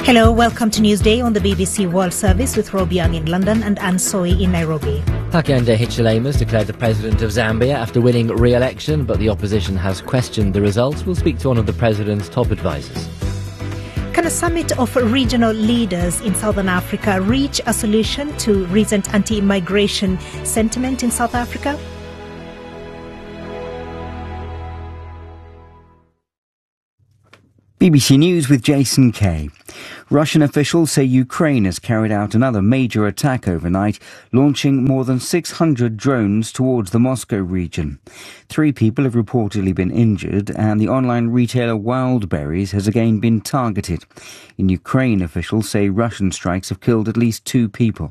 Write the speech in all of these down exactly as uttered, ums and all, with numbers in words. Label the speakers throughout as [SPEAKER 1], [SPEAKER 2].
[SPEAKER 1] Hello, welcome to Newsday on the B B C World Service with Rob Young in London and Anne Soy in Nairobi.
[SPEAKER 2] Hakainde Hichilema is declared the president of Zambia after winning re-election, but the opposition has questioned the results. We'll speak to one of the president's top advisors.
[SPEAKER 1] Can a summit of regional leaders in Southern Africa reach a solution to recent anti-immigration sentiment in South Africa?
[SPEAKER 3] B B C News with Jason Kay. Russian officials say Ukraine has carried out another major attack overnight, launching more than six hundred drones towards the Moscow region. Three people have reportedly been injured, and the online retailer Wildberries has again been targeted. In Ukraine, officials say Russian strikes have killed at least two people.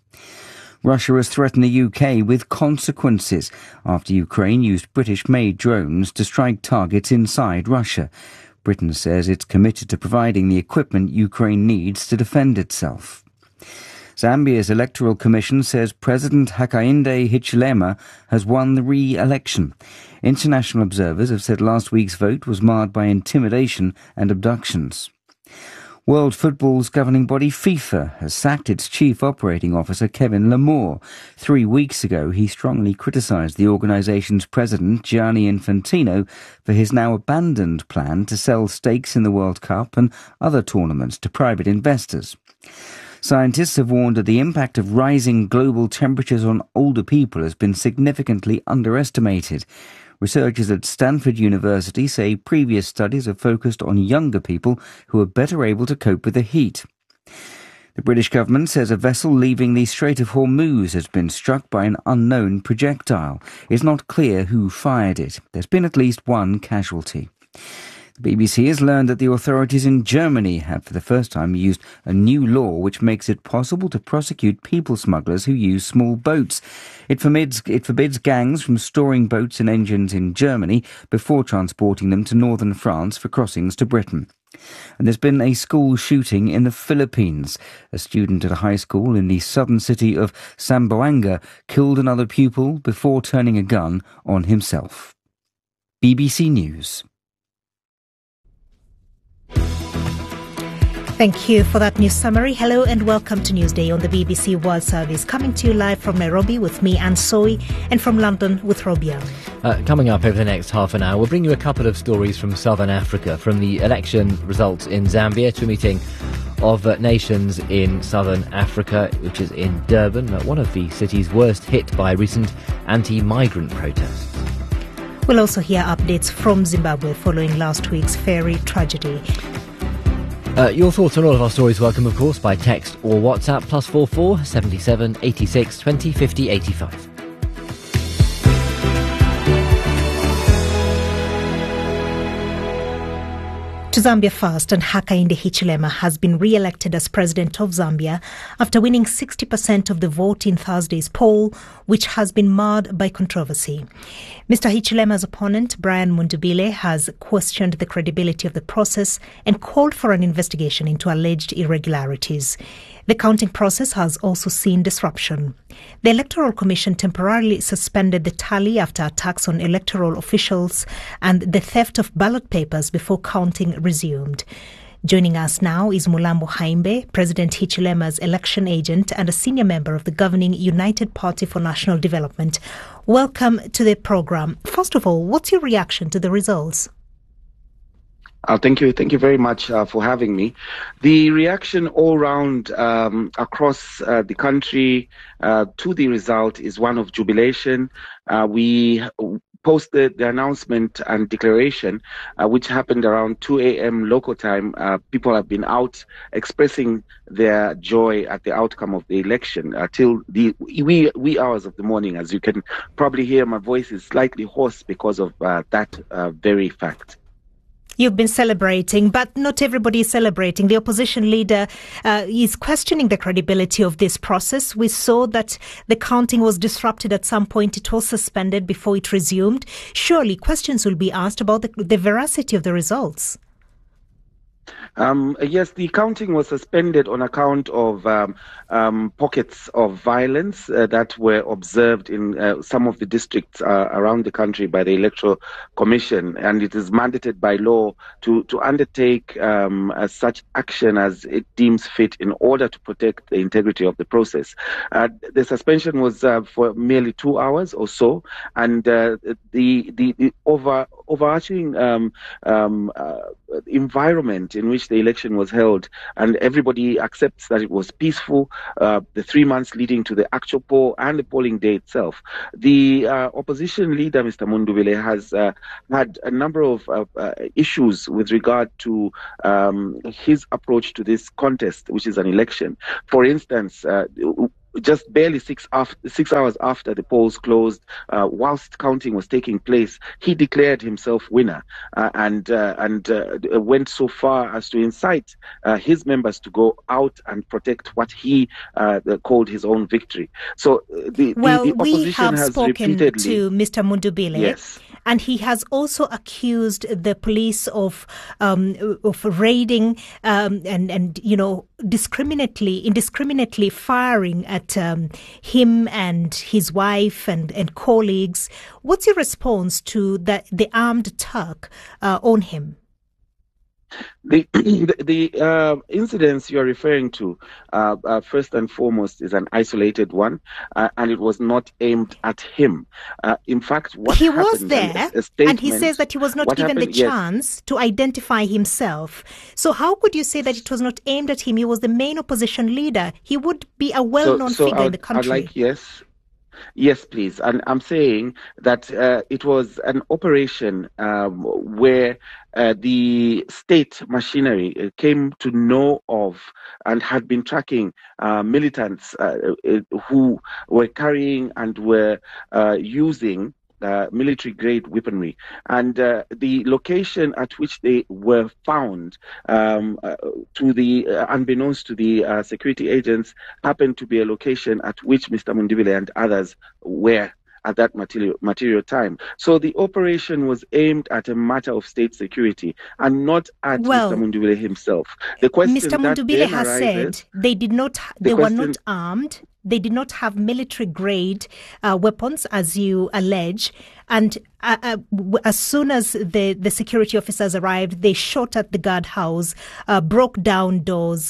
[SPEAKER 3] Russia has threatened the U K with consequences after Ukraine used British-made drones to strike targets inside Russia. Britain says it's committed to providing the equipment Ukraine needs to defend itself. Zambia's Electoral Commission says President Hakainde Hichilema has won the re-election. International observers have said last week's vote was marred by intimidation and abductions. World Football's governing body FIFA has sacked its chief operating officer Kevin Lamore. Three weeks ago, he strongly criticised the organisation's president Gianni Infantino for his now abandoned plan to sell stakes in the World Cup and other tournaments to private investors. Scientists have warned that the impact of rising global temperatures on older people has been significantly underestimated. Researchers at Stanford University say previous studies have focused on younger people who are better able to cope with the heat. The British government says a vessel leaving the Strait of Hormuz has been struck by an unknown projectile. It's not clear who fired it. There's been at least one casualty. The B B C has learned that the authorities in Germany have for the first time used a new law which makes it possible to prosecute people smugglers who use small boats. It forbids, it forbids gangs from storing boats and engines in Germany before transporting them to northern France for crossings to Britain. And there's been a school shooting in the Philippines. A student at a high school in the southern city of Zamboanga killed another pupil before turning a gun on himself. B B C News.
[SPEAKER 1] Thank you for that news summary. Hello and welcome to Newsday on the B B C World Service, coming to you live from Nairobi with me, Anne Soy, and from London with Rob Young.
[SPEAKER 2] Uh, coming up over the next half an hour, we'll bring you a couple of stories from Southern Africa, from the election results in Zambia to a meeting of uh, nations in Southern Africa, which is in Durban, uh, one of the cities worst hit by recent anti-migrant protests.
[SPEAKER 1] We'll also hear updates from Zimbabwe following last week's ferry tragedy.
[SPEAKER 2] Uh, your thoughts on all of our stories welcome, of course, by text or WhatsApp, plus four four seventy seven eighty six twenty fifty eighty five.
[SPEAKER 1] To Zambia first, and Hakainde Hichilema has been re-elected as president of Zambia after winning sixty percent of the vote in Thursday's poll, which has been marred by controversy. Mister Hichilema's opponent, Brian Mundubile, has questioned the credibility of the process and called for an investigation into alleged irregularities. The counting process has also seen disruption. The Electoral Commission temporarily suspended the tally after attacks on electoral officials and the theft of ballot papers before counting resumed. Joining us now is Mulambo Haimbe, President Hichilema's election agent and a senior member of the governing United Party for National Development. Welcome to the program. First of all, what's your reaction to the results?
[SPEAKER 4] Uh, thank you. Thank you very much uh, for having me. The reaction all round um, across uh, the country uh, to the result is one of jubilation. Uh, we posted the announcement and declaration, uh, which happened around two a.m. local time. Uh, people have been out expressing their joy at the outcome of the election uh, till the wee, wee hours of the morning. As you can probably hear, my voice is slightly hoarse because of uh, that uh, very fact.
[SPEAKER 1] You've been celebrating, but not everybody is celebrating. The opposition leader uh, is questioning the credibility of this process. We saw that the counting was disrupted at some point. It was suspended before it resumed. Surely questions will be asked about the, the veracity of the results.
[SPEAKER 4] Um, yes, the counting was suspended on account of um, um, pockets of violence uh, that were observed in uh, some of the districts uh, around the country by the Electoral Commission, and it is mandated by law to to undertake um, uh, such action as it deems fit in order to protect the integrity of the process. Uh, the suspension was uh, for merely two hours or so, and uh, the, the the over overarching um, um, uh, environment in which the election was held, and everybody accepts that it was peaceful, uh, the three months leading to the actual poll and the polling day itself. The uh, opposition leader, Mister Mundubile, has uh, had a number of uh, uh, issues with regard to um, his approach to this contest, which is an election. For instance, uh, just barely six, after, six hours after the polls closed, uh, whilst counting was taking place, he declared himself winner uh, and uh, and uh, went so far as to incite uh, his members to go out and protect what he uh, called his own victory. So uh, the,
[SPEAKER 1] well,
[SPEAKER 4] the, the opposition
[SPEAKER 1] we have
[SPEAKER 4] has
[SPEAKER 1] spoken
[SPEAKER 4] repeatedly,
[SPEAKER 1] to Mister Mundubile.
[SPEAKER 4] Yes.
[SPEAKER 1] And he has also accused the police of um, of raiding um, and and you know discriminately, indiscriminately firing at um, him and his wife and, and colleagues. What's your response to the the armed Turk uh, on him?
[SPEAKER 4] The the, the uh, incidents you are referring to, uh, uh, first and foremost, is an isolated one, uh, and it was not aimed at him. Uh, in fact, what
[SPEAKER 1] he
[SPEAKER 4] happened,
[SPEAKER 1] was there,
[SPEAKER 4] a, a
[SPEAKER 1] and he says that he was not given
[SPEAKER 4] happened,
[SPEAKER 1] the chance yes. to identify himself. So how could you say that it was not aimed at him? He was the main opposition leader. He would be a well-known
[SPEAKER 4] so, so
[SPEAKER 1] figure
[SPEAKER 4] I'd,
[SPEAKER 1] in the country.
[SPEAKER 4] I'd like, yes. Yes, please. And I'm saying that uh, it was an operation um, where uh, the state machinery came to know of and had been tracking uh, militants uh, who were carrying and were uh, using Uh, military-grade weaponry, and uh, the location at which they were found, um, uh, to the uh, unbeknownst to the uh, security agents, happened to be a location at which Mister Mundubile and others were at that material, material time. So the operation was aimed at a matter of state security and not at
[SPEAKER 1] well,
[SPEAKER 4] Mister Mundubile himself. The question
[SPEAKER 1] Mister Mundubile has
[SPEAKER 4] arises,
[SPEAKER 1] said they did not, they
[SPEAKER 4] the
[SPEAKER 1] were
[SPEAKER 4] question,
[SPEAKER 1] not armed. They did not have military-grade uh, weapons, as you allege. And uh, uh, w- as soon as the, the security officers arrived, they shot at the guardhouse, uh, broke down doors.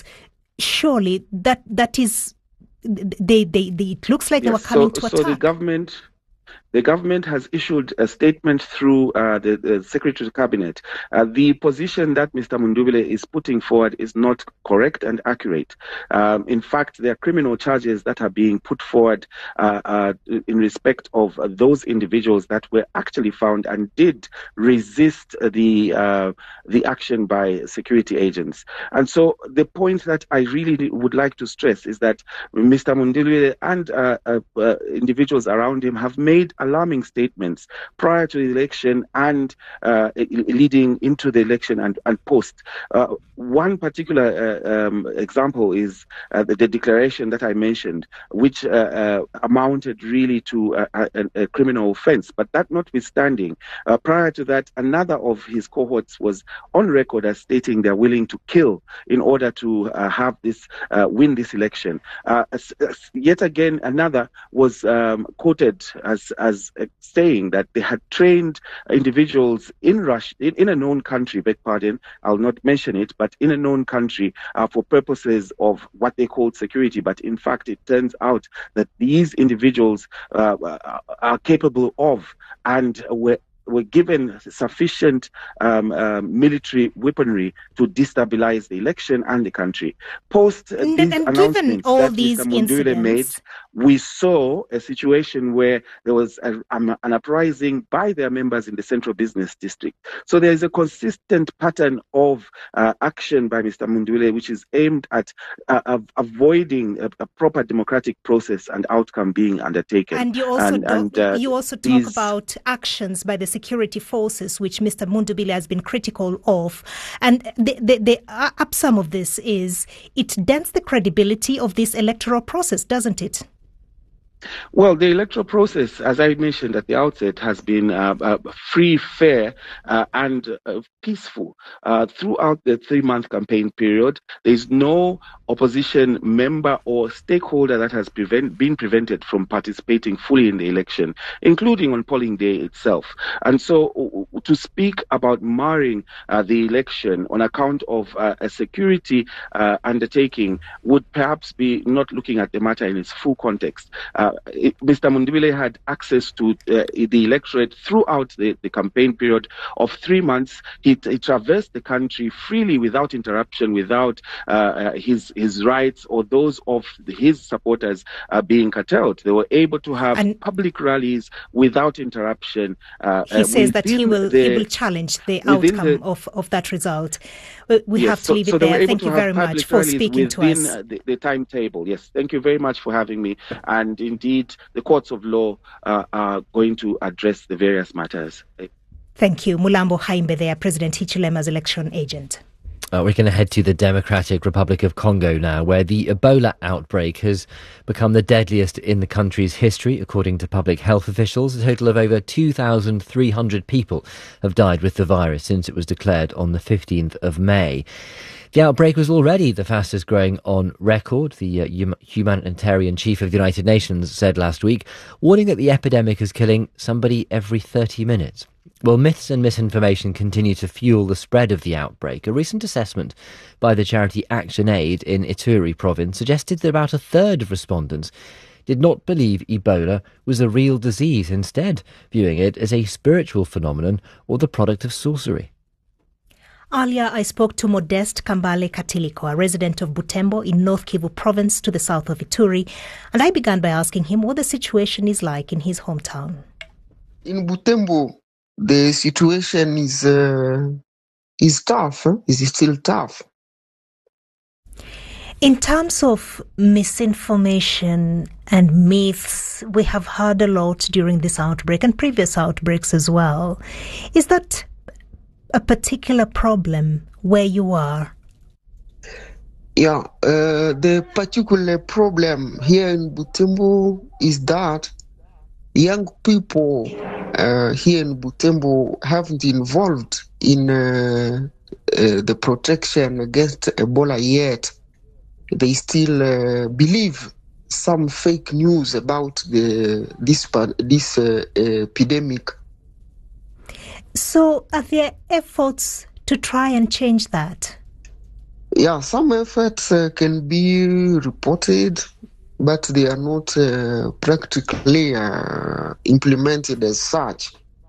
[SPEAKER 1] Surely that that is, they, they, they it looks like
[SPEAKER 4] yes,
[SPEAKER 1] they were coming
[SPEAKER 4] so,
[SPEAKER 1] to
[SPEAKER 4] so
[SPEAKER 1] attack.
[SPEAKER 4] So the government... The government has issued a statement through uh, the, the Secretary of Cabinet. Uh, the position that Mister Mundubile is putting forward is not correct and accurate. Um, in fact, there are criminal charges that are being put forward uh, uh, in respect of uh, those individuals that were actually found and did resist the uh, the action by security agents. And so the point that I really would like to stress is that Mister Mundubile and uh, uh, uh, individuals around him have made alarming statements prior to the election and uh, leading into the election and, and post. Uh, one particular uh, um, example is uh, the, the declaration that I mentioned, which uh, uh, amounted really to a, a, a criminal offense. But that notwithstanding, uh, prior to that, another of his cohorts was on record as stating they're willing to kill in order to uh, have this, uh, win this election. Uh, as, as yet again, another was um, quoted as as saying that they had trained individuals in Russia, in, in a known country, beg pardon, I'll not mention it, but in a known country uh, for purposes of what they called security. But in fact, it turns out that these individuals uh, are capable of and were were given sufficient um, uh, military weaponry to destabilize the election and the country. Post uh,
[SPEAKER 1] and,
[SPEAKER 4] these
[SPEAKER 1] and
[SPEAKER 4] announcements
[SPEAKER 1] given all
[SPEAKER 4] that
[SPEAKER 1] these
[SPEAKER 4] Mister Mundubile
[SPEAKER 1] incidents,
[SPEAKER 4] made, we saw a situation where there was a, um, an uprising by their members in the Central Business District. So there is a consistent pattern of uh, action by Mister Mundubile, which is aimed at uh, av- avoiding a, a proper democratic process and outcome being undertaken.
[SPEAKER 1] And you also,
[SPEAKER 4] and,
[SPEAKER 1] do,
[SPEAKER 4] and, uh,
[SPEAKER 1] you also talk
[SPEAKER 4] these,
[SPEAKER 1] about actions by the security forces, which Mister Mundubile has been critical of. And the, the, the upsum of this is it dents the credibility of this electoral process, doesn't it?
[SPEAKER 4] Well, the electoral process, as I mentioned at the outset, has been uh, uh, free, fair, uh, and uh, peaceful uh, throughout the three-month campaign period. There is no opposition member or stakeholder that has prevent, been prevented from participating fully in the election, including on polling day itself. And so to speak about marring uh, the election on account of uh, a security uh, undertaking would perhaps be not looking at the matter in its full context. Uh, it, Mister Mundibile had access to uh, the electorate throughout the, the campaign period of three months. He, he traversed the country freely without interruption, without uh, his his rights or those of his supporters uh, being curtailed. They were able to have and public rallies without interruption. Uh,
[SPEAKER 1] he says that he will the, he will challenge the outcome the, of, of that result. We
[SPEAKER 4] yes,
[SPEAKER 1] have to
[SPEAKER 4] so,
[SPEAKER 1] leave
[SPEAKER 4] so
[SPEAKER 1] it there. Thank you very
[SPEAKER 4] much
[SPEAKER 1] much for speaking to us.
[SPEAKER 4] Within the, the timetable, yes. Thank you very much for having me. And indeed, the courts of law uh, are going to address the various matters.
[SPEAKER 1] Thank you. Mulambo Haimbe there, President Hichilema's election agent.
[SPEAKER 2] Uh, we're going to head to the Democratic Republic of Congo now, where the Ebola outbreak has become the deadliest in the country's history. According to public health officials, a total of over two thousand three hundred people have died with the virus since it was declared on the fifteenth of May. The outbreak was already the fastest growing on record, the uh, humanitarian chief of the United Nations said last week, warning that the epidemic is killing somebody every thirty minutes. Well, myths and misinformation continue to fuel the spread of the outbreak. A recent assessment by the charity Action Aid in Ituri province suggested that about a third of respondents did not believe Ebola was a real disease, instead viewing it as a spiritual phenomenon or the product of sorcery.
[SPEAKER 1] Earlier, I spoke to Modest Kambale Katiliko, a resident of Butembo in North Kivu province to the south of Ituri, and I began by asking him what the situation is like in his hometown.
[SPEAKER 5] In Butembo, the situation is uh, is tough, huh? Is still tough.
[SPEAKER 1] In terms of misinformation and myths, we have heard a lot during this outbreak and previous outbreaks as well. Is that a particular problem where you are?
[SPEAKER 5] Yeah, uh, the particular problem here in Butembo is that young people uh, here in Butembo haven't involved in uh, uh, the protection against Ebola yet. They still uh, believe some fake news about the this this uh, epidemic.
[SPEAKER 1] So, are there efforts to try and change that?
[SPEAKER 5] Yeah, some efforts uh, can be reported, but they are not uh, practically uh, implemented as such.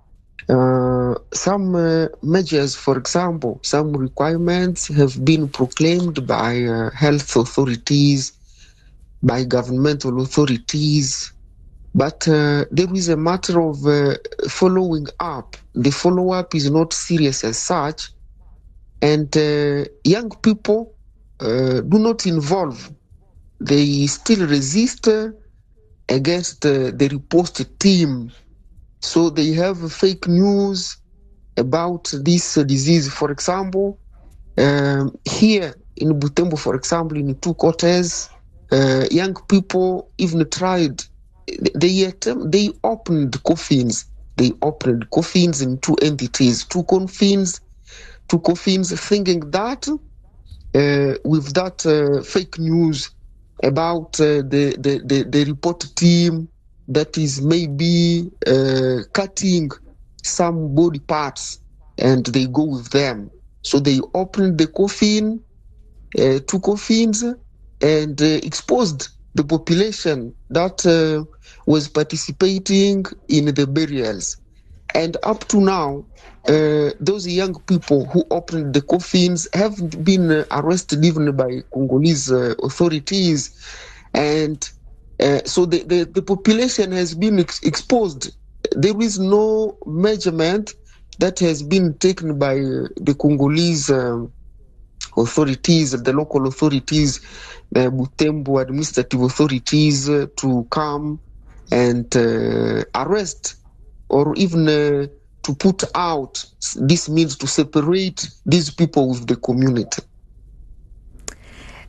[SPEAKER 5] Uh, some uh, measures, for example, some requirements have been proclaimed by uh, health authorities, by governmental authorities, but uh, there is a matter of uh, following up. The follow-up is not serious as such, and uh, young people uh, do not involve. They still resist uh, against uh, the reposted team. So they have fake news about this uh, disease. For example, um, here in Butembo, for example, in two quarters, uh, young people even tried, they attempt, they opened coffins. They opened coffins in two entities, two coffins, two coffins, thinking that uh, with that uh, fake news about uh, the, the, the, the report team that is maybe uh, cutting some body parts, and they go with them. So they opened the coffin, uh, two coffins, and uh, exposed the population that uh, was participating in the burials. And up to now, uh, those young people who opened the coffins haven't been uh, arrested even by Congolese uh, authorities. And uh, so the, the, the population has been ex- exposed. There is no measurement that has been taken by uh, the Congolese um, authorities, the local authorities, the Butembo administrative authorities uh, to come and uh, arrest or even uh, to put out. This means to separate these people with the community.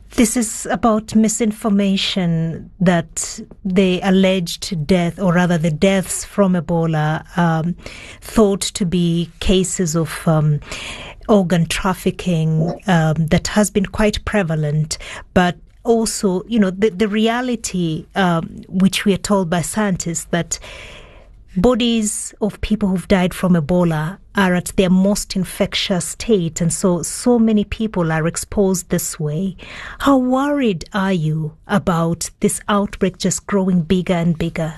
[SPEAKER 1] This is about misinformation that the alleged death, or rather the deaths from Ebola, um, thought to be cases of um, organ trafficking um, that has been quite prevalent, but also, you know, the, the reality, um, which we are told by scientists, that bodies of people who've died from Ebola are at their most infectious state, and so so many people are exposed this way. How worried are you about this outbreak just growing bigger and bigger?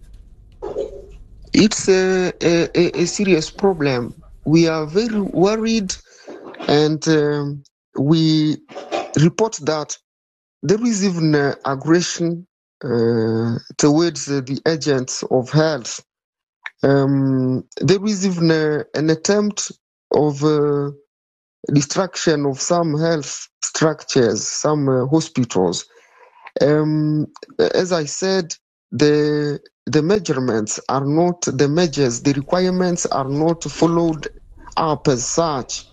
[SPEAKER 5] It's a, a, a serious problem. We are very worried, and um, we report that there is even uh, aggression uh, towards uh, the agents of health. Um, there is even uh, an attempt of uh, destruction of some health structures, some uh, hospitals. Um, as I said, the the measurements are not the measures, the requirements are not followed up as such.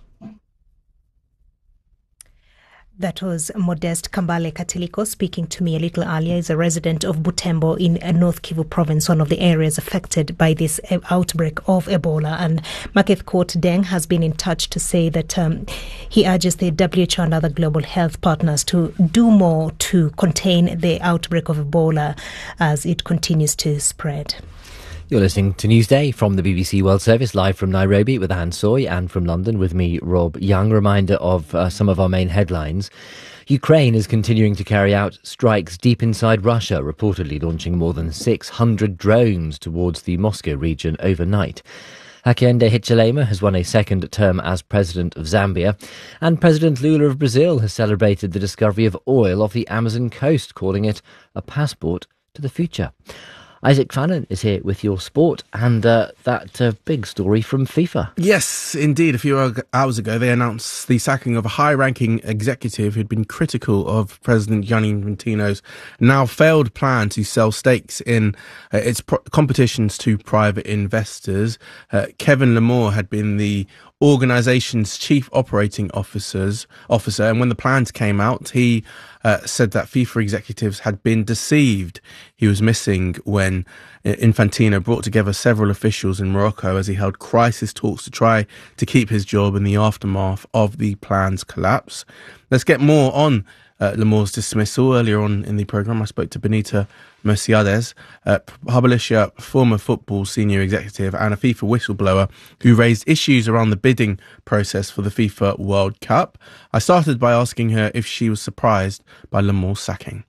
[SPEAKER 1] That was Modest Kambale Katiliko speaking to me a little earlier. He's a resident of Butembo in North Kivu province, one of the areas affected by this outbreak of Ebola. And Maketh Court Deng has been in touch to say that um, he urges the W H O and other global health partners to do more to contain the outbreak of Ebola as it continues to spread.
[SPEAKER 2] You're listening to Newsday from the B B C World Service, live from Nairobi with Anne Soy, and from London with me, Rob Young. Reminder of uh, some of our main headlines. Ukraine is continuing to carry out strikes deep inside Russia, reportedly launching more than six hundred drones towards the Moscow region overnight. Hakainde Hichilema has won a second term as president of Zambia, and President Lula of Brazil has celebrated the discovery of oil off the Amazon coast, calling it a passport to the future. Isaac Fannin is here with your sport and uh, that uh, big story from FIFA.
[SPEAKER 6] Yes, indeed. A few hours ago, they announced the sacking of a high-ranking executive who'd been critical of President Gianni Infantino's now failed plan to sell stakes in uh, its pro- competitions to private investors. Uh, Kevin Lamore had been the organisation's chief operating officers officer, and when the plans came out, he uh, said that FIFA executives had been deceived. He was missing when Infantino brought together several officials in Morocco as he held crisis talks to try to keep his job in the aftermath of the plan's collapse. Let's get more on Uh, Lamore's dismissal. Earlier on in the programme, I spoke to Benita Merciades, uh, Publisher, former football senior executive and a FIFA whistleblower who raised issues around the bidding process for the FIFA World Cup. I started by asking her if she was surprised by Lamore's sacking.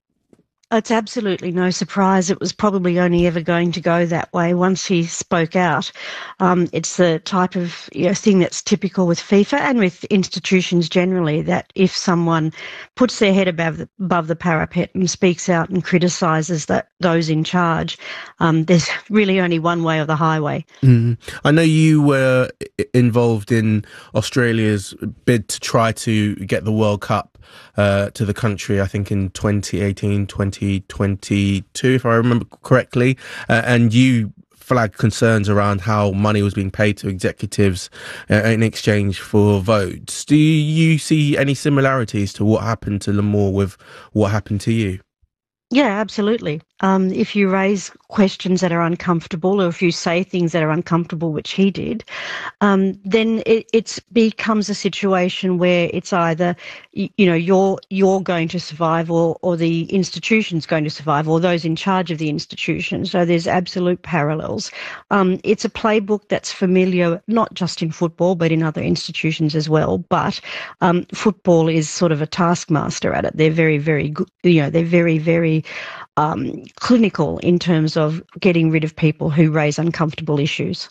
[SPEAKER 7] It's absolutely no surprise. It was probably only ever going to go that way once he spoke out. Um, it's the type of you know, thing that's typical with FIFA and with institutions generally, that if someone puts their head above the, above the parapet and speaks out and criticises that those in charge, um, there's really only one way of the highway.
[SPEAKER 6] Mm. I know you were involved in Australia's bid to try to get the World Cup Uh, to the country, I think in twenty eighteen, twenty twenty-two, if I remember correctly, uh, and you flagged concerns around how money was being paid to executives uh, in exchange for votes. Do you see any similarities to what happened to Lamore with what happened to you?
[SPEAKER 7] Yeah, absolutely. Um, if you raise questions that are uncomfortable, or if you say things that are uncomfortable, which he did, um, then it it's becomes a situation where it's either, you, you know, you're you're going to survive, or or the institution's going to survive, or those in charge of the institution. So there's absolute parallels. Um, it's a playbook that's familiar not just in football but in other institutions as well. But um, football is sort of a taskmaster at it. They're very, very good. You know, they're very, very Um, clinical in terms of getting rid of people who raise uncomfortable issues.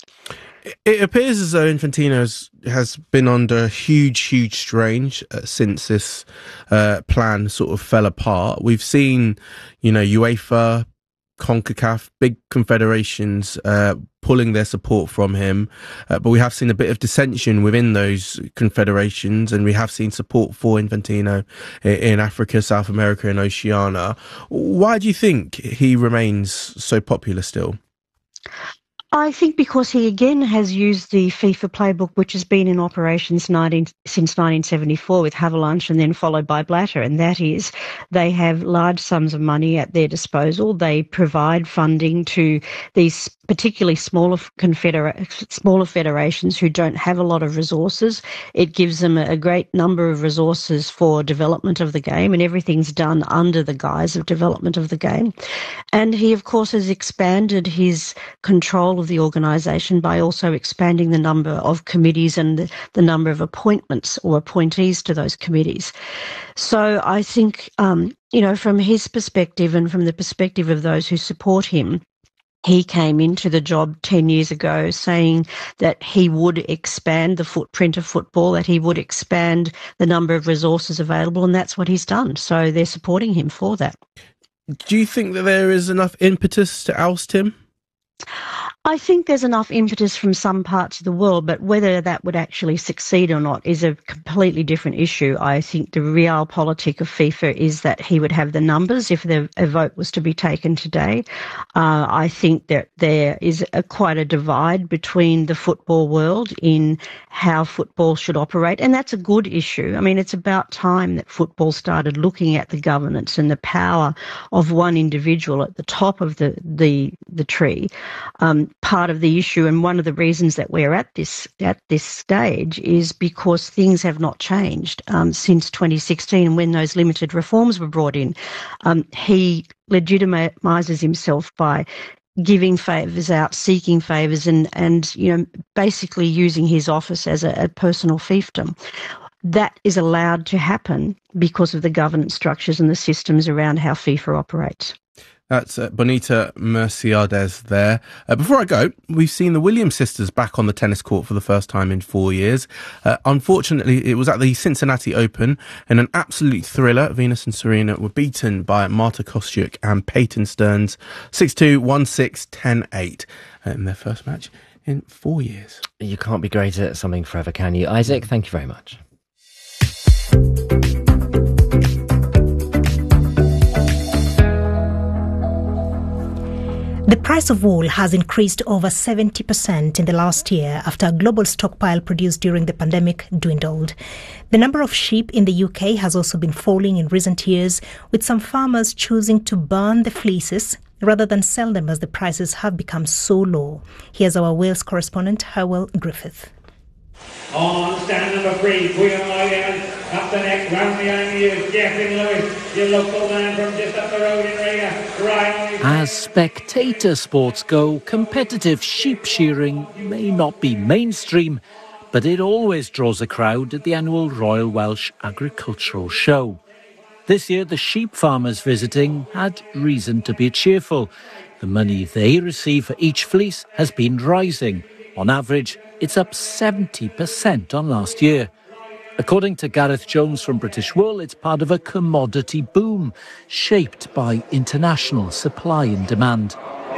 [SPEAKER 6] It appears as though Infantino has been under huge, huge strain uh, since this uh, plan sort of fell apart. We've seen, you know, UEFA, CONCACAF, big confederations uh, pulling their support from him, uh, but we have seen a bit of dissension within those confederations, and we have seen support for Infantino in Africa, South America and Oceania. Why do you think he remains so popular still?
[SPEAKER 7] I think because he again has used the FIFA playbook, which has been in operation since nineteen seventy-four with Havelange and then followed by Blatter, and that is they have large sums of money at their disposal. They provide funding to these particularly smaller confedera- smaller federations who don't have a lot of resources. It gives them a great number of resources for development of the game, and everything's done under the guise of development of the game. And he, of course, has expanded his control of the organisation by also expanding the number of committees and the, the number of appointments or appointees to those committees. So I think, um, you know, from his perspective and from the perspective of those who support him, he came into the job ten years ago saying that he would expand the footprint of football, that he would expand the number of resources available, and that's what he's done. So they're supporting him for that.
[SPEAKER 6] Do you think that there is enough impetus to oust him?
[SPEAKER 7] I think there's enough impetus from some parts of the world, but whether that would actually succeed or not is a completely different issue. I think the realpolitik of FIFA is that he would have the numbers if the, a vote was to be taken today. Uh, I think that there is a, quite a divide between the football world in how football should operate, and that's a good issue. I mean, it's about time that football started looking at the governance and the power of one individual at the top of the, the, the tree. Um, part of the issue, and one of the reasons that we're at this at this stage, is because things have not changed um, since twenty sixteen when those limited reforms were brought in. Um, he legitimises himself by giving favours out, seeking favours, and and you know basically using his office as a, a personal fiefdom. That is allowed to happen because of the governance structures and the systems around how FIFA operates.
[SPEAKER 6] That's uh, Bonita Merciades there. Uh, before I go, we've seen the Williams sisters back on the tennis court for the first time in four years. Uh, unfortunately, it was at the Cincinnati Open in an absolute thriller. Venus and Serena were beaten by Marta Kostyuk and Peyton Stearns six two, one six, ten eight uh, in their first match in four years.
[SPEAKER 2] You can't be great at something forever, can you? Isaac, thank you very much.
[SPEAKER 1] The price of wool has increased over seventy percent in the last year after a global stockpile produced during the pandemic dwindled. The number of sheep in the U K has also been falling in recent years, with some farmers choosing to burn the fleeces rather than sell them as the prices have become so low. Here's our Wales correspondent, Howell Griffith.
[SPEAKER 8] On stand number three, Queen Williams. Up the next round behind you, Jeffrey Lewis, your local man from just up the road in Riga. Right.
[SPEAKER 9] As spectator sports go, competitive sheep shearing may not be mainstream, but it always draws a crowd at the annual Royal Welsh Agricultural Show. This year, the sheep farmers visiting had reason to be cheerful. The money they receive for each fleece has been rising. On average, it's up seventy percent on last year. According to Gareth Jones from British Wool, it's part of a commodity boom shaped by international supply and demand.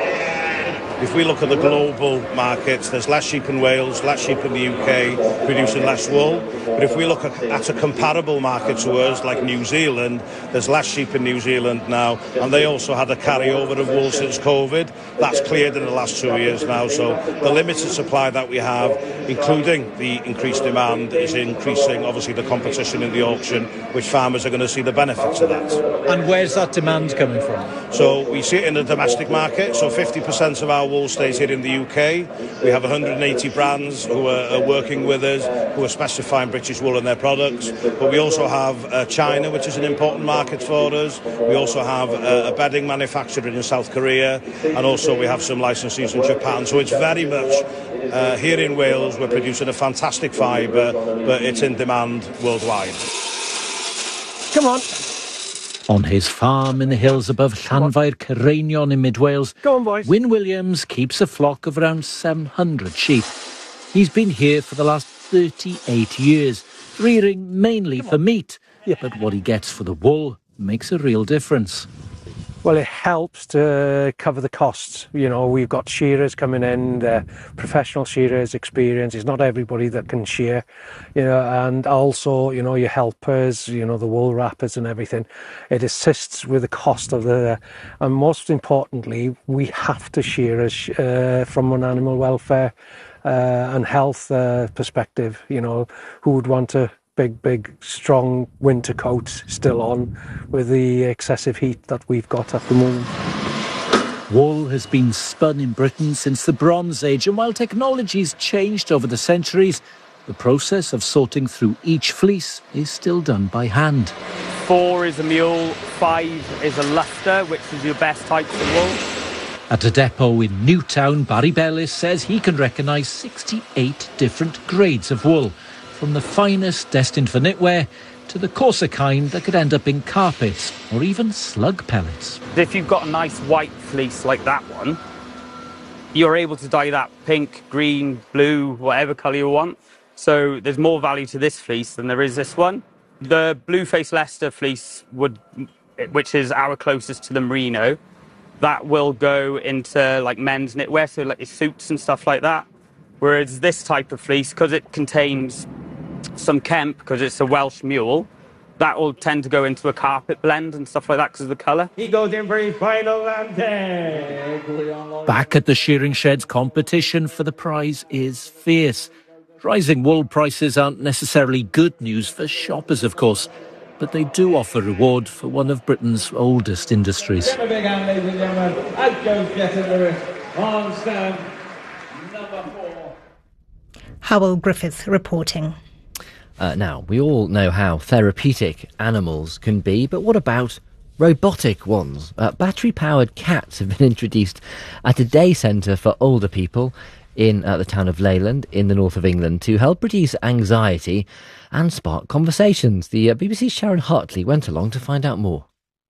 [SPEAKER 10] If we look at the global markets, there's less sheep in Wales, less sheep in the U K, producing less wool. But if we look at, at a comparable market to us, like New Zealand, there's less sheep in New Zealand now, and they also had a carryover of wool since COVID. That's cleared in the last two years now, so the limited supply that we have, including the increased demand, is increasing, obviously, the competition in the auction, which farmers are going to see the benefits of that.
[SPEAKER 9] And where's that demand coming from?
[SPEAKER 10] So we see it in the domestic market, so fifty percent of our wool stays here in the U K. We have one hundred eighty brands who are, are working with us, who are specifying British wool in their products. But we also have uh, China, which is an important market for us. We also have uh, a bedding manufacturer in South Korea, and also we have some licensees in Japan. So it's very much uh, here in Wales, we're producing a fantastic fibre, but it's in demand worldwide.
[SPEAKER 9] Come on. On his farm in the hills above Llanfair Cerreinion in mid-Wales,
[SPEAKER 11] Go on, boys.
[SPEAKER 9] Wyn Williams keeps a flock of around seven hundred sheep. He's been here for the last thirty-eight years, rearing mainly for meat. Yeah. But what he gets for the wool makes a real difference.
[SPEAKER 11] Well, it helps to cover the costs. You know, we've got shearers coming in, they're professional shearers, experience. It's not everybody that can shear, you know, and also, you know, your helpers, you know, the wool wrappers and everything. It assists with the cost of the, and most importantly, we have to shear as, uh, from an animal welfare uh, and health uh, perspective. You know, who would want to big, big, strong winter coats still on with the excessive heat that we've got at the moment.
[SPEAKER 9] Wool has been spun in Britain since the Bronze Age, and while technology's changed over the centuries, the process of sorting through each fleece is still done by hand.
[SPEAKER 12] Four is a mule, five is a lustre, which is your best types of wool.
[SPEAKER 9] At a depot in Newtown, Barry Bellis says he can recognise sixty-eight different grades of wool, from the finest destined for knitwear to the coarser kind that could end up in carpets or even slug pellets.
[SPEAKER 12] If you've got a nice white fleece like that one, you're able to dye that pink, green, blue, whatever colour you want. So there's more value to this fleece than there is this one. The Blueface Leicester fleece, would, which is our closest to the merino, that will go into like men's knitwear, so like your suits and stuff like that. Whereas this type of fleece, because it contains some Kemp, because it's a Welsh mule, that will tend to go into a carpet blend and stuff like that because of the colour.
[SPEAKER 8] He goes in for his final landing.
[SPEAKER 9] Back at the shearing sheds, competition for the prize is fierce. Rising wool prices aren't necessarily good news for shoppers, of course, but they do offer reward for one of Britain's oldest industries.
[SPEAKER 8] Get a big hand, ladies and gentlemen. Out goes Jetta Lewis on stand number four.
[SPEAKER 1] Howell Griffith reporting.
[SPEAKER 2] Uh, now, we all know how therapeutic animals can be, but what about robotic ones? Uh, battery-powered cats have been introduced at a day centre for older people in uh, the town of Leyland in the north of England to help reduce anxiety and spark conversations. The uh, B B C's Sharon Hartley went along to find out more.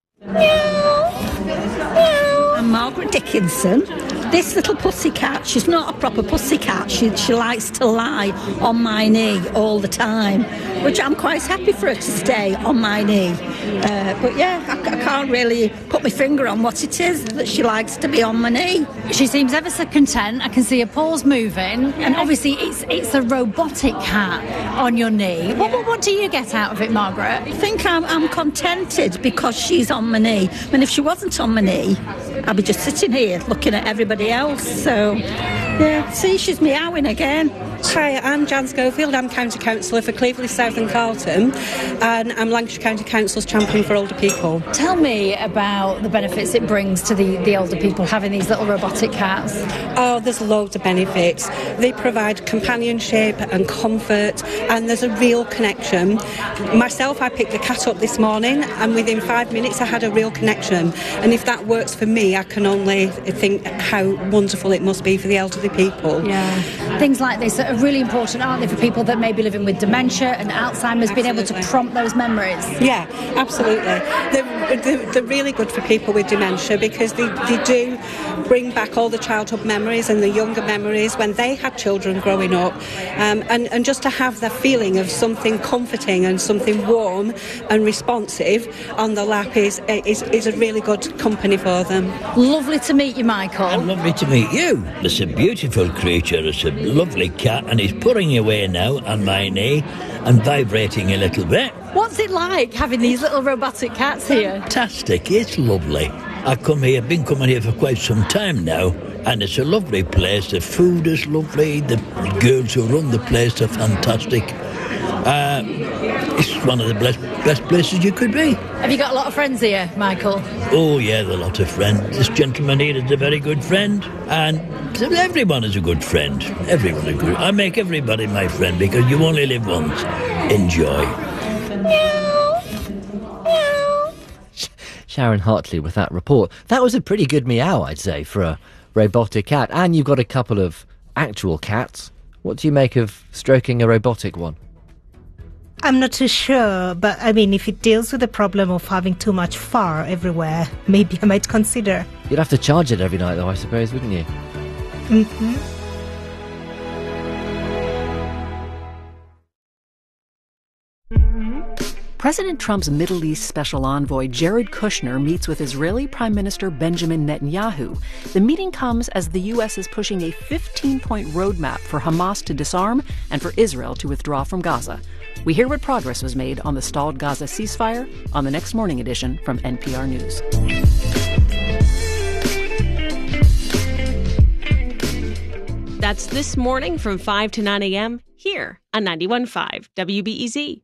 [SPEAKER 13] I'm Margaret Dickinson. This little pussycat, she's not a proper pussycat. She, she likes to lie on my knee all the time, which I'm quite happy for her to stay on my knee. Uh, but yeah, I, I can't really put my finger on what it is that she likes to be on my knee.
[SPEAKER 14] She seems ever so content. I can see her paws moving, and obviously it's it's a robotic cat on your knee. What, what, what do you get out of it, Margaret?
[SPEAKER 13] I think I'm, I'm contented because she's on my knee. I mean, if she wasn't on my knee, I'd be just sitting here looking at everybody else. So, yeah, see, she's meowing again.
[SPEAKER 15] Hi, I'm Jan Schofield. I'm County Councillor for Cleverley South and Carlton, and I'm Lancashire County Council's champion for older people.
[SPEAKER 14] Tell me about the benefits it brings to the, the older people having these little robotic cats.
[SPEAKER 15] Oh, there's loads of benefits. They provide companionship and comfort, and there's a real connection. Myself, I picked the cat up this morning, and within five minutes I had a real connection. And if that works for me, I can only think how wonderful it must be for the elderly people.
[SPEAKER 14] Yeah. Things like this are really important, aren't they, for people that may be living with dementia and Alzheimer's, absolutely. Being able to prompt those memories?
[SPEAKER 15] Yeah, absolutely. They're, they're, they're really good for people with dementia because they, they do bring back all the childhood memories and the younger memories when they had children growing up, um, and, and just to have that feeling of something comforting and something warm and responsive on the lap is, is, is a really good company for them.
[SPEAKER 14] Lovely to meet you, Michael.
[SPEAKER 16] And lovely to meet you. It's a beautiful creature. It's a lovely cat, and he's purring away now on my knee and vibrating a little bit.
[SPEAKER 14] What's it like having these little robotic cats here?
[SPEAKER 16] Fantastic. It's lovely. I come here, I've been coming here for quite some time now, and it's a lovely place. The food is lovely. The girls who run the place are fantastic. Uh, it's one of the best, best places you could be.
[SPEAKER 14] Have you got a lot of friends here, Michael?
[SPEAKER 16] Oh, yeah, there are a lot of friends. This gentleman here is a very good friend, and everyone is a good friend. Everyone is good. I make everybody my friend because you only live once. Enjoy.
[SPEAKER 2] Sharon Hartley with that report. That was a pretty good meow, I'd say, for a robotic cat. And you've got a couple of actual cats. What do you make of stroking a robotic one?
[SPEAKER 1] I'm not too sure, but I mean, if it deals with the problem of having too much fur everywhere, maybe I might consider.
[SPEAKER 2] You'd have to charge it every night, though, I suppose, wouldn't you?
[SPEAKER 1] Mm-hmm.
[SPEAKER 17] President Trump's Middle East special envoy Jared Kushner meets with Israeli Prime Minister Benjamin Netanyahu. The meeting comes as the U S is pushing a fifteen-point roadmap for Hamas to disarm and for Israel to withdraw from Gaza. We hear what progress was made on the stalled Gaza ceasefire on the Next Morning edition from N P R News.
[SPEAKER 18] That's This Morning from five to nine a.m. here on ninety-one point five W B E Z.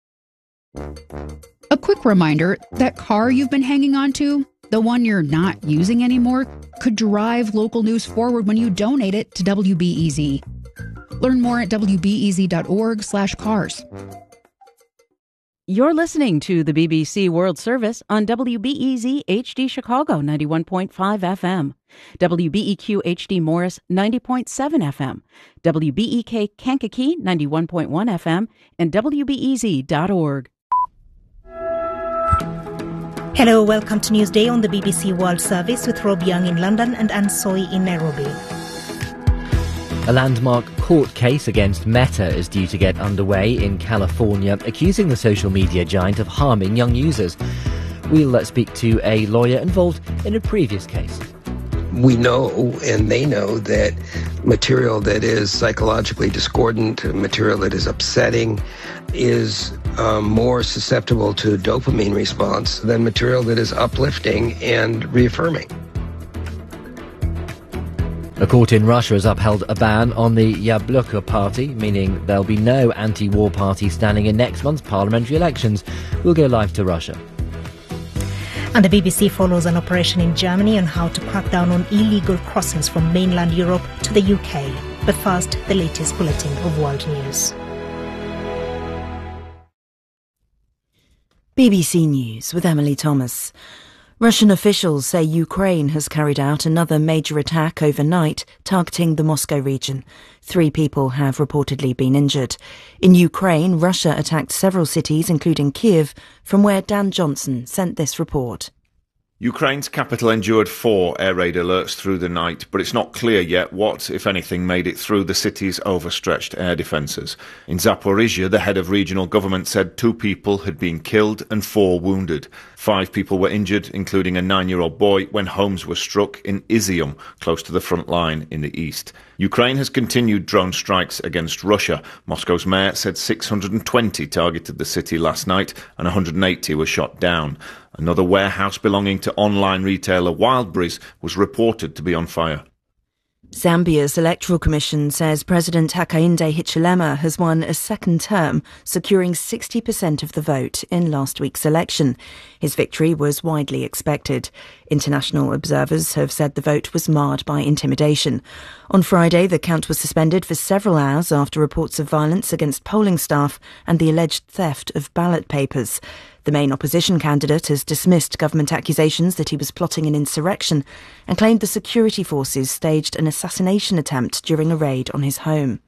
[SPEAKER 19] A quick reminder, that car you've been hanging on to, the one you're not using anymore, could drive local news forward when you donate it to W B E Z. Learn more at W B E Z dot org slash cars.
[SPEAKER 20] You're listening to the B B C World Service on W B E Z H D Chicago ninety-one point five F M, W B E Q H D Morris ninety point seven F M, W B E K Kankakee ninety-one point one F M, and W B E Z dot org.
[SPEAKER 1] Hello, welcome to Newsday on the B B C World Service with Rob Young in London and Anne Soy in Nairobi.
[SPEAKER 2] A landmark court case against Meta is due to get underway in California, accusing the social media giant of harming young users. We'll uh, speak to a lawyer involved in a previous case.
[SPEAKER 21] We know, and they know, that material that is psychologically discordant, material that is upsetting, is um, more susceptible to dopamine response than material that is uplifting and reaffirming.
[SPEAKER 2] A court in Russia has upheld a ban on the Yabloko party, meaning there'll be no anti-war party standing in next month's parliamentary elections. We'll go live to Russia.
[SPEAKER 1] And the B B C follows an operation in Germany on how to crack down on illegal crossings from mainland Europe to the U K. But first, the latest bulletin of world news.
[SPEAKER 22] B B C News with Emily Thomas. Russian officials say Ukraine has carried out another major attack overnight targeting the Moscow region. Three people have reportedly been injured. In Ukraine, Russia attacked several cities, including Kyiv, from where Dan Johnson sent this report.
[SPEAKER 23] Ukraine's capital endured four air raid alerts through the night, but it's not clear yet what, if anything, made it through the city's overstretched air defences. In Zaporizhia, the head of regional government said two people had been killed and four wounded. Five people were injured, including a nine-year-old boy, when homes were struck in Izium, close to the front line in the east. Ukraine has continued drone strikes against Russia. Moscow's mayor said six hundred twenty targeted the city last night and one hundred eighty were shot down. Another warehouse belonging to online retailer Wildberries was reported to be on fire.
[SPEAKER 22] Zambia's Electoral Commission says President Hakainde Hichilema has won a second term, securing sixty percent of the vote in last week's election. His victory was widely expected. International observers have said the vote was marred by intimidation. On Friday, the count was suspended for several hours after reports of violence against polling staff and the alleged theft of ballot papers. The main opposition candidate has dismissed government accusations that he was plotting an insurrection and claimed the security forces staged an assassination attempt during a raid on his home.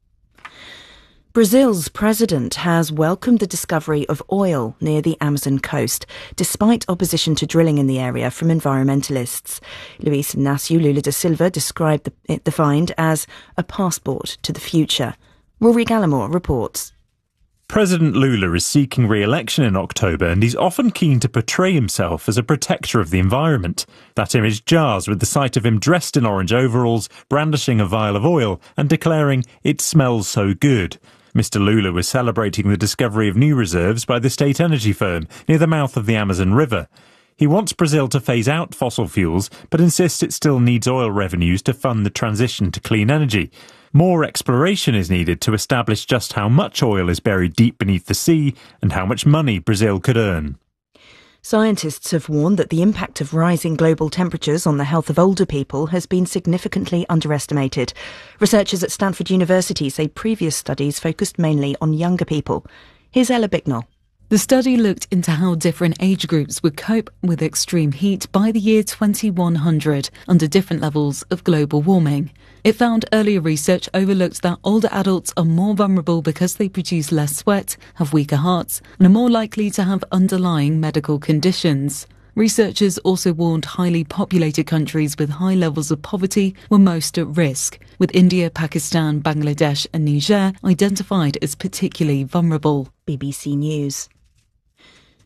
[SPEAKER 22] Brazil's president has welcomed the discovery of oil near the Amazon coast, despite opposition to drilling in the area from environmentalists. Luis Inácio Lula da Silva described the, the find as a passport to the future. Rory Gallimore reports.
[SPEAKER 24] President Lula is seeking re-election in October, and he's often keen to portray himself as a protector of the environment. That image jars with the sight of him dressed in orange overalls, brandishing a vial of oil and declaring, "It smells so good." Mister Lula was celebrating the discovery of new reserves by the state energy firm near the mouth of the Amazon River. He wants Brazil to phase out fossil fuels, but insists it still needs oil revenues to fund the transition to clean energy. More exploration is needed to establish just how much oil is buried deep beneath the sea and how much money Brazil could earn.
[SPEAKER 22] Scientists have warned that the impact of rising global temperatures on the health of older people has been significantly underestimated. Researchers at Stanford University say previous studies focused mainly on younger people. Here's Ella Bicknell.
[SPEAKER 25] The study looked into how different age groups would cope with extreme heat by the year twenty-one hundred under different levels of global warming. It found earlier research overlooked that older adults are more vulnerable because they produce less sweat, have weaker hearts, and are more likely to have underlying medical conditions. Researchers also warned highly populated countries with high levels of poverty were most at risk, with India, Pakistan, Bangladesh and Niger identified as particularly vulnerable.
[SPEAKER 22] B B C News.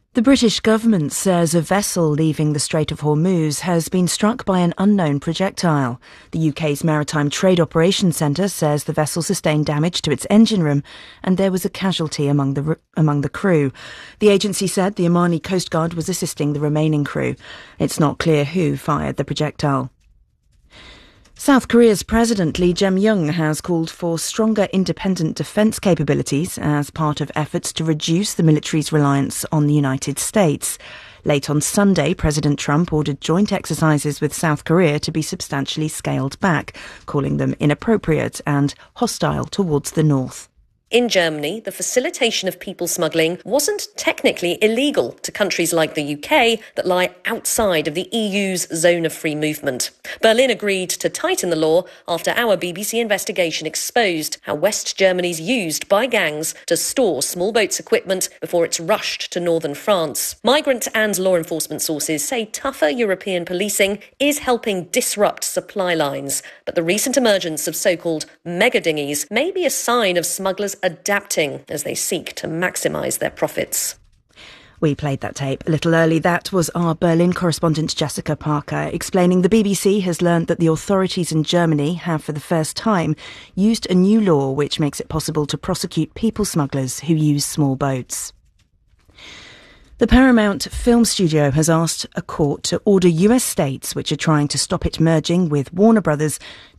[SPEAKER 22] The British government says a vessel leaving the Strait of Hormuz has been struck by an unknown projectile. The U K's Maritime Trade Operations Centre says the vessel sustained damage to its engine room and there was a casualty among the among the crew. The agency said the Omani Coast Guard was assisting the remaining crew. It's not clear who fired the projectile. South Korea's President Lee Jae-myung has called for stronger independent defence capabilities as part of efforts to reduce the military's reliance on the United States. Late on Sunday, President Trump ordered joint exercises with South Korea to be substantially scaled back, calling them inappropriate and hostile towards the North.
[SPEAKER 3] In Germany, the facilitation of people smuggling wasn't technically illegal to countries like the U K that lie outside of the E U's zone of free movement. Berlin agreed to tighten the law after our B B C investigation exposed how West Germany's used by gangs to store small boats' equipment before it's rushed to northern France. Migrant and law enforcement sources say tougher European policing is helping disrupt supply lines, but the recent emergence of so-called mega dinghies may be a sign of smugglers adapting as they seek to maximise their profits.
[SPEAKER 22] We played that tape a little early. That was our Berlin correspondent Jessica Parker explaining the B B C has learned that the authorities in Germany have for the first time used a new law which makes it possible to prosecute people smugglers who use small boats. The Paramount Film Studio has asked a court to order U S states which are trying to stop it merging with Warner Brothers